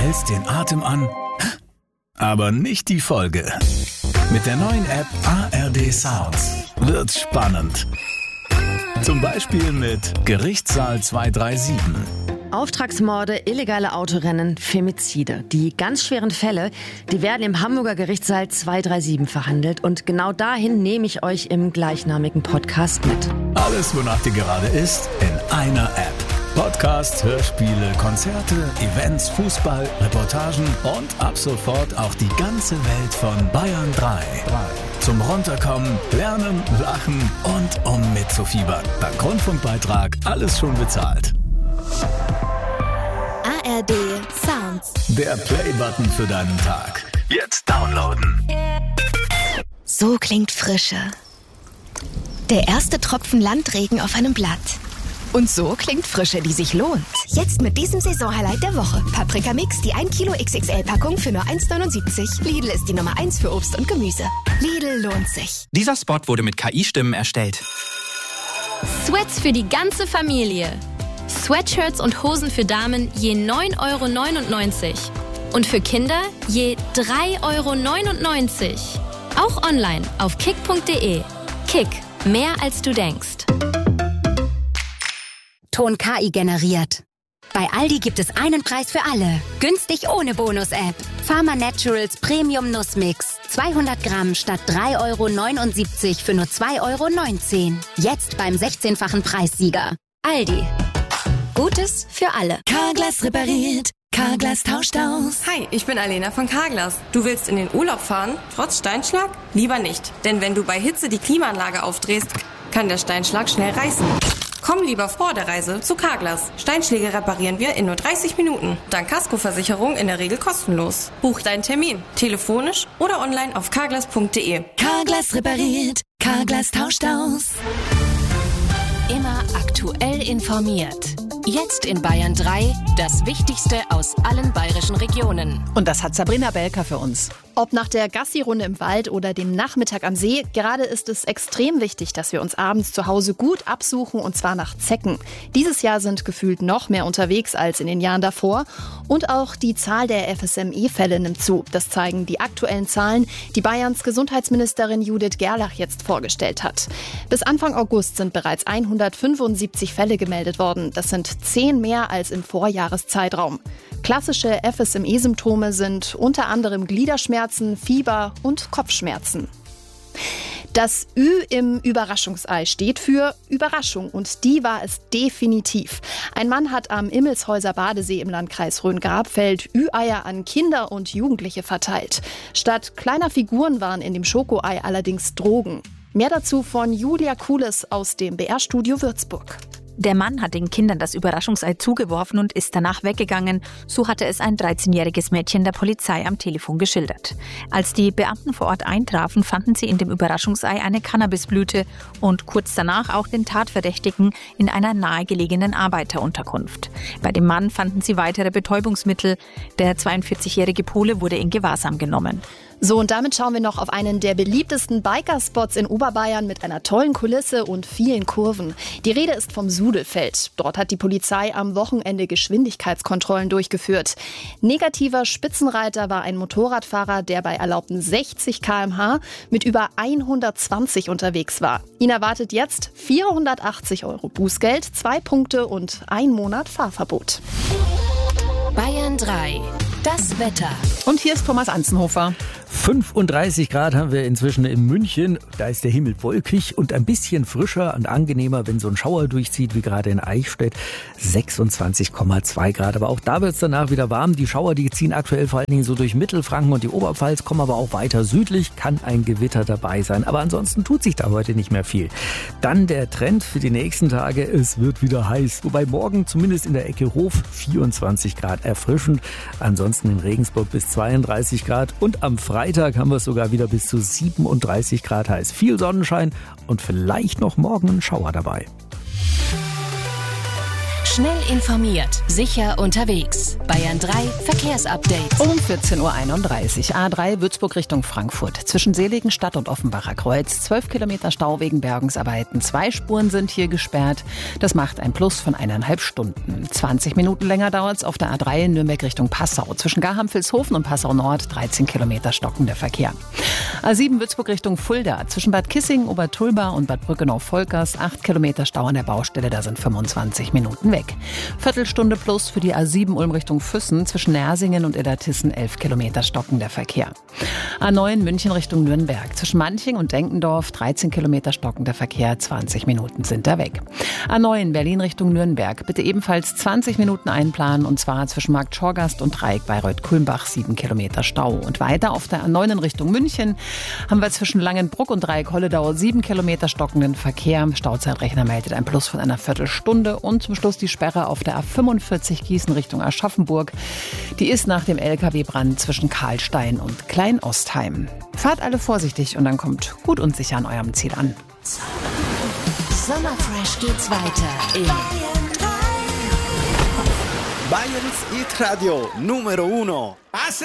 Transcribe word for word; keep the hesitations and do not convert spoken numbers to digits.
hältst den Atem an, aber nicht die Folge. Mit der neuen App A R D Sounds wird's spannend. Zum Beispiel mit Gerichtssaal zwei drei sieben. Auftragsmorde, illegale Autorennen, Femizide. Die ganz schweren Fälle, die werden im Hamburger Gerichtssaal zwei drei sieben verhandelt. Und genau dahin nehme ich euch im gleichnamigen Podcast mit. Alles, wonach dir gerade ist, in einer App. Podcasts, Hörspiele, Konzerte, Events, Fußball, Reportagen und ab sofort auch die ganze Welt von Bayern drei. Zum Runterkommen, Lernen, Lachen und um mitzufiebern. Dank Rundfunkbeitrag alles schon bezahlt. A R D Sounds. Der Play-Button für deinen Tag. Jetzt downloaden. So klingt Frische. Der erste Tropfen Landregen auf einem Blatt. Und so klingt Frische, die sich lohnt. Jetzt mit diesem Saisonhighlight der Woche. Paprika Mix, die ein Kilo X X L-Packung für nur eins neunundsiebzig. Lidl ist die Nummer eins für Obst und Gemüse. Lidl lohnt sich. Dieser Spot wurde mit K I-Stimmen erstellt. Sweats für die ganze Familie. Sweatshirts und Hosen für Damen je neun Euro neunundneunzig. Und für Kinder je drei Euro neunundneunzig. Auch online auf kick punkt de. Kick, mehr als du denkst. Ton K I generiert. Bei Aldi gibt es einen Preis für alle. Günstig ohne Bonus-App. Pharma Naturals Premium Nussmix. zweihundert Gramm statt drei Euro neunundsiebzig für nur zwei Euro neunzehn. Jetzt beim sechzehnfachen Preissieger. Aldi. Gutes für alle. Carglass repariert. Carglass tauscht aus. Hi, ich bin Alena von Carglass. Du willst in den Urlaub fahren, trotz Steinschlag? Lieber nicht. Denn wenn du bei Hitze die Klimaanlage aufdrehst, kann der Steinschlag schnell reißen. Komm lieber vor der Reise zu Carglass. Steinschläge reparieren wir in nur dreißig Minuten. Dank Kaskoversicherung in der Regel kostenlos. Buch deinen Termin. Telefonisch oder online auf carglass punkt de. Carglass repariert. Carglass tauscht aus. Immer aktuell informiert. Jetzt in Bayern drei, das Wichtigste aus allen bayerischen Regionen. Und das hat Sabrina Belker für uns. Ob nach der Gassi-Runde im Wald oder dem Nachmittag am See, gerade ist es extrem wichtig, dass wir uns abends zu Hause gut absuchen, und zwar nach Zecken. Dieses Jahr sind gefühlt noch mehr unterwegs als in den Jahren davor. Und auch die Zahl der F S M E-Fälle nimmt zu. Das zeigen die aktuellen Zahlen, die Bayerns Gesundheitsministerin Judith Gerlach jetzt vorgestellt hat. Bis Anfang August sind bereits hundertfünfundsiebzig Fälle gemeldet worden. Das sind zehn mehr als im Vorjahreszeitraum. Klassische F S M E-Symptome sind unter anderem Gliederschmerzen, Fieber und Kopfschmerzen. Das Ü im Überraschungsei steht für Überraschung, und die war es definitiv. Ein Mann hat am Immelshäuser Badesee im Landkreis Rhön-Grabfeld Ü-Eier an Kinder und Jugendliche verteilt. Statt kleiner Figuren waren in dem Schokoei allerdings Drogen. Mehr dazu von Julia Kules aus dem B R-Studio Würzburg. Der Mann hat den Kindern das Überraschungsei zugeworfen und ist danach weggegangen. So hatte es ein dreizehnjähriges Mädchen der Polizei am Telefon geschildert. Als die Beamten vor Ort eintrafen, fanden sie in dem Überraschungsei eine Cannabisblüte und kurz danach auch den Tatverdächtigen in einer nahegelegenen Arbeiterunterkunft. Bei dem Mann fanden sie weitere Betäubungsmittel. Der zweiundvierzigjährige Pole wurde in Gewahrsam genommen. So, und damit schauen wir noch auf einen der beliebtesten Biker-Spots in Oberbayern mit einer tollen Kulisse und vielen Kurven. Die Rede ist vom Sudelfeld. Dort hat die Polizei am Wochenende Geschwindigkeitskontrollen durchgeführt. Negativer Spitzenreiter war ein Motorradfahrer, der bei erlaubten sechzig Kilometer pro Stunde mit über hundertzwanzig unterwegs war. Ihn erwartet jetzt vierhundertachtzig Euro Bußgeld, zwei Punkte und ein Monat Fahrverbot. Bayern drei. Das Wetter. Und hier ist Thomas Anzenhofer. fünfunddreißig Grad haben wir inzwischen in München. Da ist der Himmel wolkig und ein bisschen frischer und angenehmer, wenn so ein Schauer durchzieht, wie gerade in Eichstätt. sechsundzwanzig Komma zwei Grad. Aber auch da wird es danach wieder warm. Die Schauer, die ziehen aktuell vor allen Dingen so durch Mittelfranken und die Oberpfalz, kommen aber auch weiter südlich. Kann ein Gewitter dabei sein. Aber ansonsten tut sich da heute nicht mehr viel. Dann der Trend für die nächsten Tage. Es wird wieder heiß. Wobei morgen zumindest in der Ecke Hof vierundzwanzig Grad erfrischend. Ansonsten in Regensburg bis zweiunddreißig Grad. Und am Freitag haben wir es sogar wieder bis zu siebenunddreißig Grad heiß. Viel Sonnenschein und vielleicht noch morgen ein Schauer dabei. Schnell informiert, sicher unterwegs. Bayern drei Verkehrsupdate. Um vierzehn Uhr einunddreißig. A drei Würzburg Richtung Frankfurt. Zwischen Seligenstadt und Offenbacher Kreuz. zwölf Kilometer Stau wegen Bergungsarbeiten. Zwei Spuren sind hier gesperrt. Das macht ein Plus von eineinhalb Stunden. zwanzig Minuten länger dauert es auf der A drei in Nürnberg Richtung Passau. Zwischen Garham-Vilshofen und Passau Nord dreizehn Kilometer stockender Verkehr. A sieben Würzburg Richtung Fulda. Zwischen Bad Kissingen, Obertulba und Bad Brückenau-Volkers acht Kilometer Stau an der Baustelle. Da sind fünfundzwanzig Minuten weg. Viertelstunde plus für die A sieben Ulm Richtung Füssen. Zwischen Nersingen und Illertissen elf Kilometer stockender Verkehr. A neun München Richtung Nürnberg. Zwischen Manching und Denkendorf dreizehn Kilometer stockender Verkehr. zwanzig Minuten sind da weg. A neun Berlin Richtung Nürnberg. Bitte ebenfalls zwanzig Minuten einplanen und zwar zwischen Markt Schorgast und Dreieck Bayreuth-Kulmbach sieben Kilometer Stau. Und weiter auf der A neun in Richtung München haben wir zwischen Langenbruck und Dreieck Holledau sieben Kilometer stockenden Verkehr. Stauzeitrechner meldet ein Plus von einer Viertelstunde. Und zum Schluss die Sperre auf der A fünfundvierzig Gießen Richtung Aschaffenburg. Die ist nach dem L K W-Brand zwischen Karlstein und Kleinostheim. Fahrt alle vorsichtig und dann kommt gut und sicher an eurem Ziel an. Sommerfresh geht's weiter in Bayerns Hit Radio Numero Uno.